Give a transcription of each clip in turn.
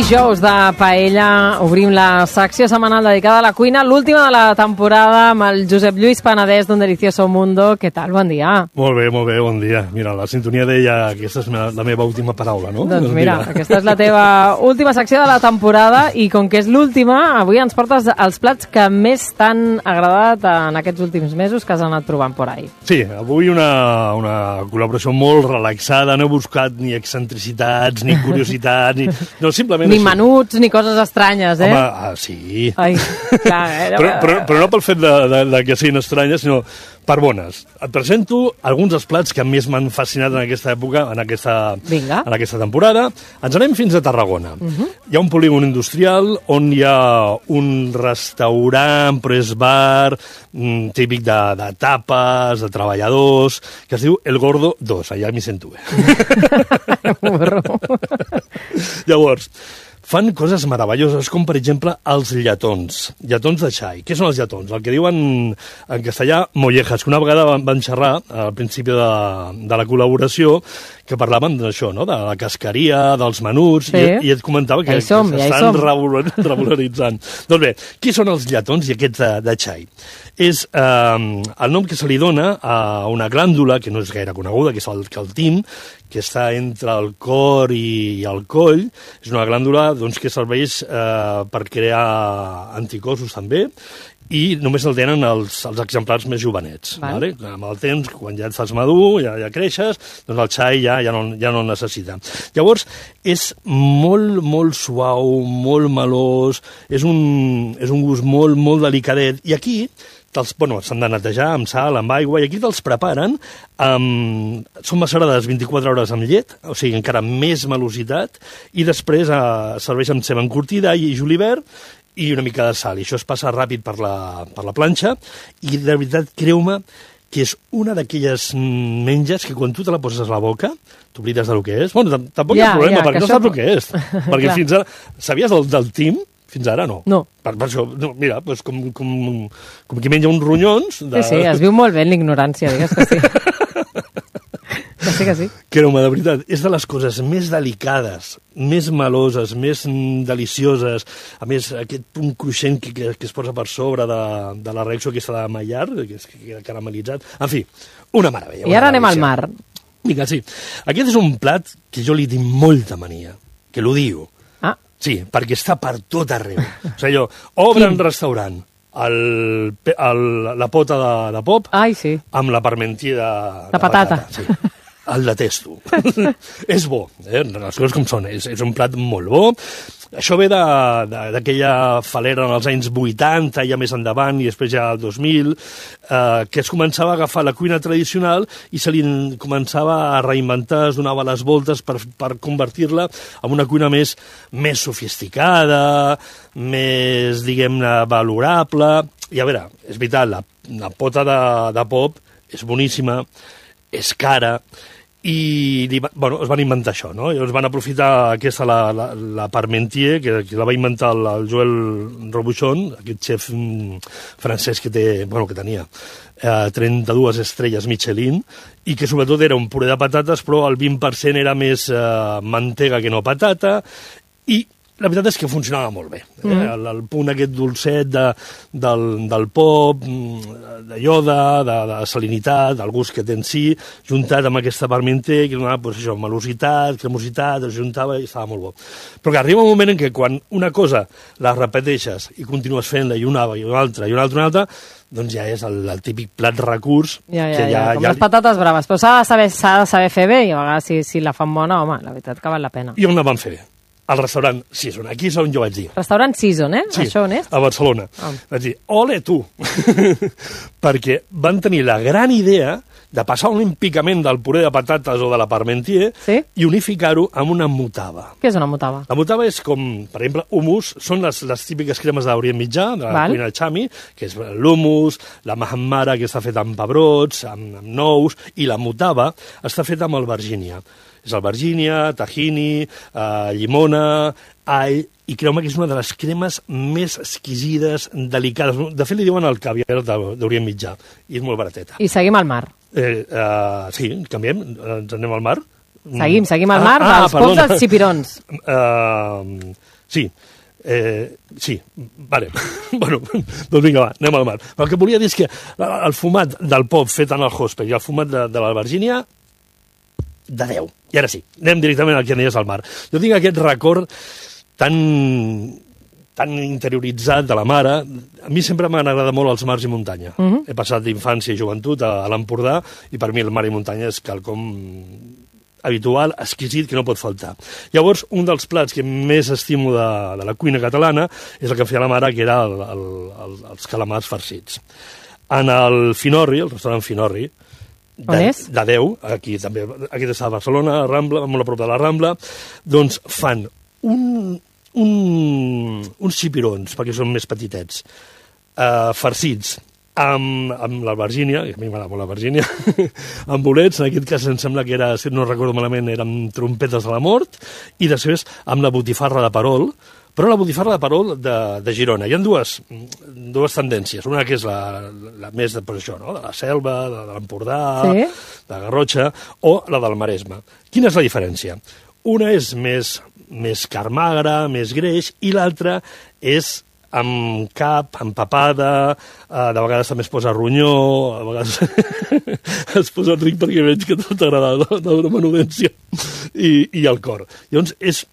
dijous de Paella obrim la secció setmanal dedicada a la cuina, l'última de la temporada amb el Josep Lluís Panadès d'Un Delicioso Mundo. Què tal? Bon dia. Molt bé, bon dia. Mira, la sintonia deia que aquesta és la meva última paraula, no? Doncs mira, aquesta és la teva última secció de la temporada i com que és l'última, avui ens portes els plats que més t'han agradat en aquests últims mesos que has anat trobant por ahí. Sí, avui una col·laboració molt relaxada, no he buscat ni excentricitats, ni curiositats, no, simplement ni menuts, ni coses estranyes, eh? Home, sí. Ai, clar, però no pel fet de que siguin estranyes, sinó per bones. Et presento alguns dels plats que més m'han fascinat en aquesta època, en aquesta temporada. Ens anem fins a Tarragona. Hi ha un polígon industrial on hi ha un restaurant, però és bar, típic de tapes, de treballadors, que es diu El Gordo 2. Allà m'hi sento bé. Llavors, fan coses meravelloses, com per exemple els lletons de xai. Què són els lletons? El que diuen en castellà mollejas, que una vegada van xerrar al principi de la col·laboració, que parlaven d'això, no? De la casqueria, dels menuts, sí. i et comentava que s'estan regularitzant. Doncs bé, qui són els lletons i aquests de xai? És el nom que se li dona a una glàndula que no és gaire coneguda, que és el tim, que està entre el cor i el coll. És una glàndula que serveix per crear anticossos també, i només el tenen els exemplars més jovenets. Vale? Amb el temps, quan ja estàs madur, ja creixes, doncs el xai ja no el necessita. Llavors, és molt suau, molt melós, és un gust molt delicadet, i aquí s'han de netejar amb sal, amb aigua, i aquí te'ls preparen, són macerades 24 hores amb llet, o sigui, encara més melositat, i després serveix amb ceba encurtida i julivert, i una mica de sal, i això es passa ràpid per la planxa, i de veritat, creu-me, que és una d'aquelles menges que quan tu te la poses a la boca, t'oblides del que és. Bueno, tampoc hi ha problema, perquè no saps el que és. Perquè fins ara... Sabies del tim? Fins ara no. No. Per això, mira, com qui menja uns ronyons... Sí, es viu molt bé en l'ignorància, digues que sí. Que sí. Creu-me, de veritat, és de les coses més delicades, més meloses, més delicioses, a més, aquest punt cruixent que es posa per sobre de la reacció aquesta de Maillard, que és caramelitzat. En fi, una meravella. I ara anem al mar. Vinga, sí. Aquest és un plat que jo li tinc molta mania, que l'odio. Ah. Sí, perquè està per tot arreu. O sigui, obren restaurant, la pota de pop, ai, sí, amb la parmentier de patata. Sí. El detesto. És bo, les coses com són, és un plat molt bo. Això ve d'aquella falera en els anys 80, ja més endavant, i després ja al 2000, que es començava a agafar la cuina tradicional i se li començava a reinventar, es donava les voltes per convertir-la en una cuina més sofisticada, més, diguem-ne, valorable. I a veure, és veritat, la pota de pop és boníssima, és cara, i es van inventar això, no? Llavors van aprofitar la parmentier, que la va inventar el Joel Robuchon, aquest xef francès que tenia 32 estrelles Michelin, i que sobretot era un puré de patates, però el 20% era més mantega que no patata, i la veritat és que funcionava molt bé. El punt aquest dolcet del pop, de ioda, de salinitat, del gust que té en si, juntat amb aquesta parmentier, que donava melositat, cremositat, es juntava i estava molt bo. Però que arriba un moment en què quan una cosa la repeteixes i continues fent-la i una altra, doncs ja és el típic plat recurs. Com les patates braves. Però s'ha de saber fer bé, i a vegades si la fan bona, home, la veritat que val la pena. I on la van fer bé? Al restaurant Season. Aquí és on jo vaig dir. Restaurant Season, eh? Sí, això on és? a Barcelona. Vaig dir, ole tu! Perquè van tenir la gran idea de passar olímpicament del puré de patates o de la parmentier i unificar-ho amb una mutava. Què és una mutava? La mutava és com, per exemple, hummus, són les típiques cremes d'Orient Mitjà, de la cuina Chami, que és l'hummus, la mahammara, que està feta amb pebrots, amb nous, i la mutava està feta amb albergínia. És albergínia, tahini, llimona, all, i creu-me que és una de les cremes més exquisides, delicades. De fet, li diuen el caviar d'Orient Mitjà, i és molt barateta. I seguim al mar. Sí, canviem, ens anem al mar. Seguim al mar dels pops dels xipirons. Sí. Sí, vale. Bueno, doncs vinga, va, anem al mar. El que volia dir és que el fumat del pop fet en el Hosper i el fumat de l'albergínia, de 10. I ara sí, anem directament al que deies al mar. Jo tinc aquest record tan interioritzat de la mare. A mi sempre m'han agradat molt els mars i muntanya. He passat d'infància i joventut a l'Empordà i per mi el mar i muntanya és quelcom habitual, exquisit, que no pot faltar. Llavors, un dels plats que més estimo de la cuina catalana és el que feia la mare, que era els calamars farcits. En el Finorri, el restaurant Finorri, de Déu, aquí també, aquí està a Barcelona, a Rambla, molt a prop de la Rambla, doncs fan uns xipirons, perquè són més petitets, farcits, amb l'albergínia, que a mi m'agrada molt l'albergínia, amb bolets, en aquest cas em sembla que era, si no recordo malament, eren trompetes de la mort, i després amb la botifarra de Perol, però la botifarra de Perol de Girona. Hi ha dues tendències, una que és la més de, això, no? De la Selva, de l'Empordà, de la Garrotxa, o la del Maresme. Quina és la diferència? Una és més carn magra, més greix, i l'altra és amb cap, empapada, de vegades també es posa ronyó, a vegades es posa ric perquè veig que tot t'agrada la menudència, i el cor. Llavors és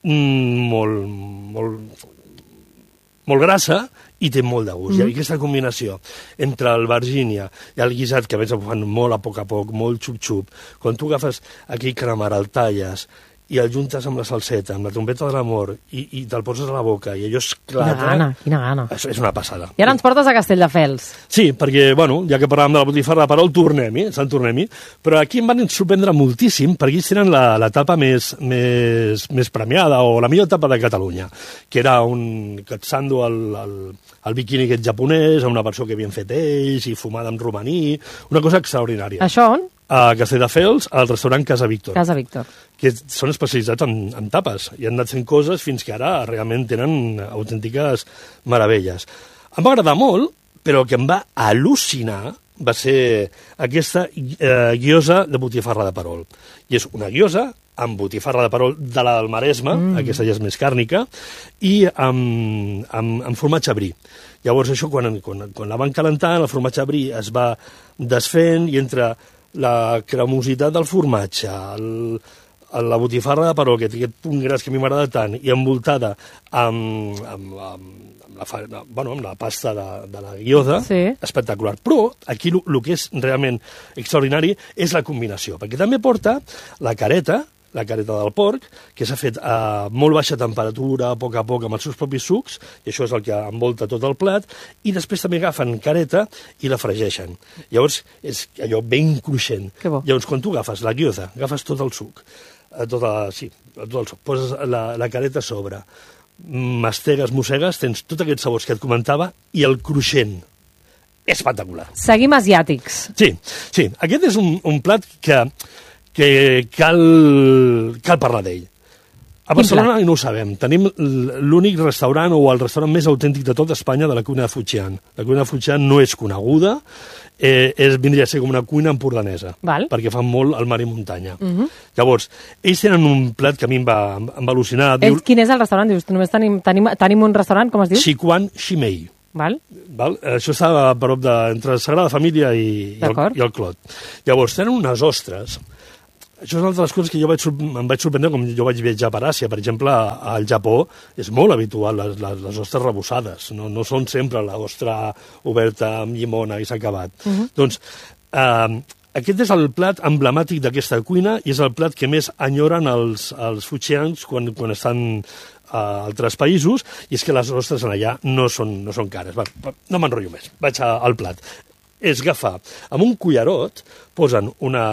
molt grassa i té molt de gust. I aquesta combinació entre l'albergínia i el guisat, que a més ho fan molt a poc, molt xup-xup, quan tu agafes aquell cremar, el talles, i el juntes amb la salseta, amb la trompeta de l'amor, i te'l poses a la boca, i allò esclata... Quina gana. És una passada. I ara ens portes a Castelldefels. Sí, perquè, bueno, ja que parlàvem de la botifarra de Perol, tornem-hi, però aquí em van sorprendre moltíssim, perquè ells tenen la tapa més premiada, o la millor tapa de Catalunya, que era un catsando al biquini aquest japonès, una versió que havien fet ells, i fumada amb romaní, una cosa extraordinària. Això on? A Castelldefels, al restaurant Casa Víctor. Casa Víctor. Que són especialitzats en tapes, i han anat fent coses fins que ara realment tenen autèntiques meravelles. Em va agradar molt, però el que em va al·lucinar va ser aquesta guiosa de botifarra de Perol. I és una guiosa amb botifarra de Perol de la del Maresme, aquesta ja és més càrnica, i amb formatge brie. Llavors això, quan la van calentant, el formatge brie es va desfent i entre la cremositat del formatge, la botifarra de Perol, que té aquest punt gras que a mi m'agrada tant, i envoltada amb la pasta de la guiosa, espectacular. Però aquí el que és realment extraordinari és la combinació, perquè també porta la careta del porc, que s'ha fet a molt baixa temperatura, a poc amb els seus propis sucs, i això és el que envolta tot el plat, i després també agafen careta i la fregeixen. Llavors és allò ben cruixent. Llavors, quan tu agafes la guiosa, agafes tot el suc, tot el suc, poses la careta a sobre, mastegues, mossegues, tens tots aquests sabors que et comentava, i el cruixent. Espectacular. Seguim asiàtics. Sí. Aquest és un plat que cal parlar d'ell. A Barcelona no ho sabem. Tenim l'únic restaurant o el restaurant més autèntic de tot Espanya de la cuina de Fujian. La cuina de Fujian no és coneguda, vindria a ser com una cuina empordanesa, perquè fan molt al mar i muntanya. Llavors, ells tenen un plat que a mi em va al·lucinar. Quin és el restaurant? Dius, només tenim un restaurant, com es diu? Sichuan Ximei. Això està a prop entre Sagrada Família i el Clot. Llavors, tenen unes ostres. Això és una de les coses que em vaig sorprendre com jo vaig viatjar per Àsia. Per exemple, al Japó és molt habitual les ostres rebossades. No són sempre l'ostra oberta amb llimona i s'ha acabat. Doncs aquest és el plat emblemàtic d'aquesta cuina i és el plat que més enyoren els fujians quan estan a altres països, i és que les ostres allà no són cares. No m'enrotllo més, vaig al plat. És agafar amb un cullerot, posen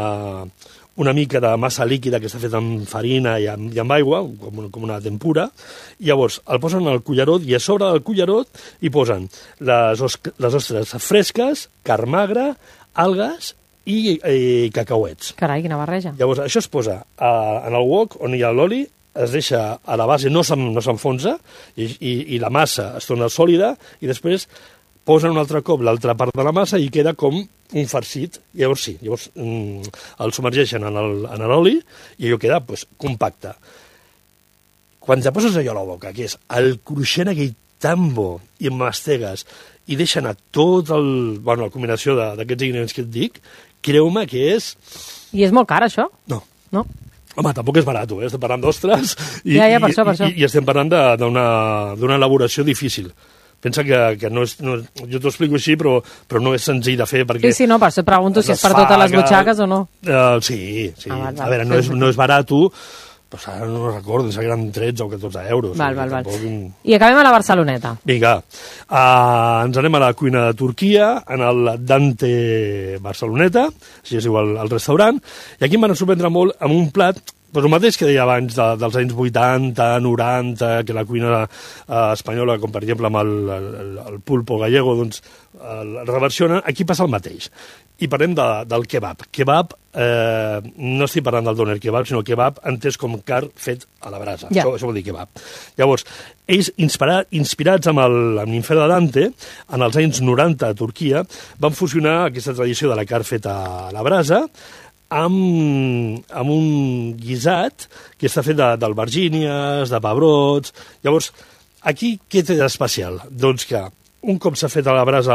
una mica de massa líquida que està feta amb farina i amb aigua, com una tempura, i llavors el posen al cullerot i a sobre del cullerot hi posen les ostres fresques, carn magra, algues i cacauets. Carai, quina barreja. Llavors això es posa en el wok on hi ha l'oli, es deixa a la base, no s'enfonsa, i la massa es torna sòlida, i després posen un altre cop l'altra part de la massa i queda com un farcit, llavors el submergeixen en l'oli i allò queda compacte. Quan te poses allò a la boca, que és el cruixent aquell tan bo, i mastegues, i deixa anar la combinació d'aquests ingredients que et dic, creu-me que és... I és molt car, això? No. No? Home, tampoc és barat, estem parlant d'ostres i estem parlant d'una elaboració difícil. Pensa que no és... Jo t'ho explico així, però no és senzill de fer perquè... Sí, no, per això et pregunto si és per totes les butxaques o no. Sí. A veure, no és barat, però ara no recordo, seran 13 o 14 euros. Val. I acabem a la Barceloneta. Vinga, ens anem a la cuina de Turquia, en el Dante Barceloneta, així es diu el restaurant, i aquí em van sorprendre molt amb un plat, el mateix que deia abans dels anys 80, 90, que la cuina espanyola, com per exemple amb el pulpo gallego, doncs el reversionen, aquí passa el mateix. I parlem del kebab. Kebab, no estic parlant del doner kebab, sinó kebab entès com car fet a la brasa. Yeah. Això vol dir kebab. Llavors, ells, inspirats amb l'Inferno de Dante, en els anys 90 a Turquia, van fusionar aquesta tradició de la car feta a la brasa amb un guisat que està fet d'albergínies, de pebrots. Llavors, aquí què té d'especial? Doncs que un cop s'ha fet a la brasa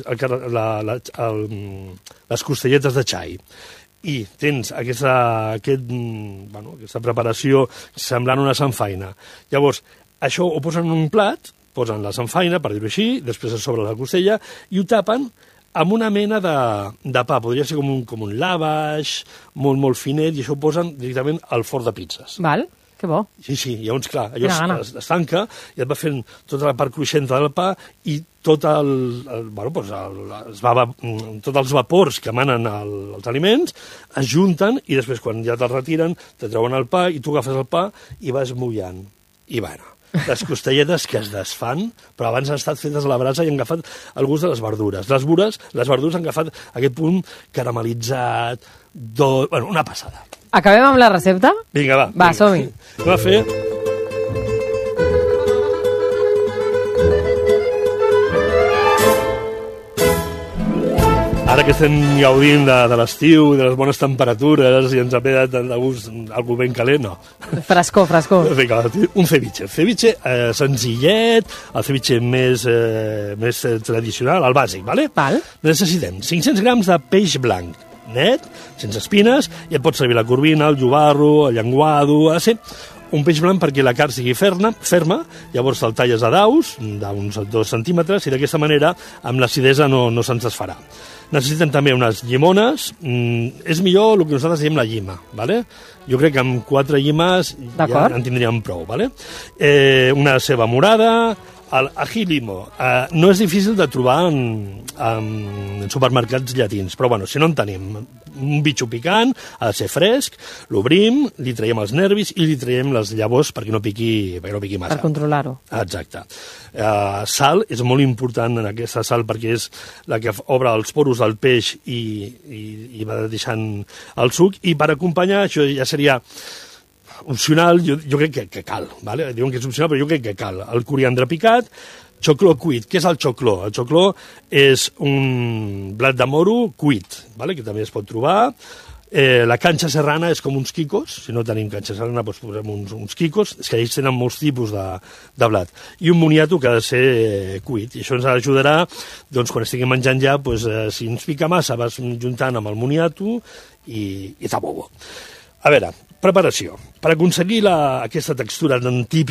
les costelletes de xai i tens aquesta preparació semblant una samfaina. Llavors, això ho posen en un plat, posen la samfaina, per dir-ho així, després a sobre la costella, i ho tapen amb una mena de pa, podria ser com un lavaix, molt finet, i això ho posen directament al forn de pizzas. Val, que bo. Sí, llavors, clar, allò es tanca i et va fent tota la part cruixent del pa i tots els vapors que emanen els aliments es junten i després, quan ja te'ls retiren, te treuen el pa i tu agafes el pa i vas mullant. I les costelletes que es desfan, però abans han estat fetes a la brasa i han agafat el gust de les verdures. Les verdures han agafat aquest punt caramelitzat, una passada. Acabem amb la recepta? Vinga, va. Va, som-hi. Anem a fer... Ara que estem gaudint de l'estiu, de les bones temperatures, i ens ha quedat de gust algú ben calent, no. Frescor. Vinga, un ceviche. Ceviche senzillet, el ceviche més tradicional, el bàsic, ¿vale? Val. Necessitem 500 grams de peix blanc, net, sense espines, i et pot servir la corvina, el llobarro, el llenguado, ha de ser un peix blanc perquè la carn sigui ferma, llavors el talles a daus, d'uns 2 centímetres, i d'aquesta manera, amb l'acidesa no se'ns desfarà. Necessitem també unes llimones, és millor el que nosaltres diem la llima, ¿vale? Jo crec que amb 4 llimes ja en tindríem prou, ¿vale? Una ceba morada, el ají limo. No és difícil de trobar en supermercats llatins, però bueno, si no en tenim, un bitxo picant, ha de ser fresc, l'obrim, li traiem els nervis i li traiem les llavors perquè no piqui massa. Per controlar-ho. Exacte. Sal, és molt important en aquesta sal perquè és la que obre els poros del peix i va deixant el suc, i per acompanyar, això ja seria opcional, jo crec que cal, ¿vale? Diuen que és opcional, però jo crec que cal. El coriandre picat, xocló cuit. Què és el xocló? El xocló és un blat de moro cuit, ¿vale? Que també es pot trobar. La canxa serrana és com uns quicos, si no tenim canxa serrana doncs posem uns quicos, és que ells tenen molts tipus de blat, i un moniato que ha de ser cuit, i això ens ajudarà, doncs quan estiguem menjant ja, doncs, si ens pica massa vas juntant amb el moniato i està bo. A veure, preparació. Per aconseguir aquesta textura tan típica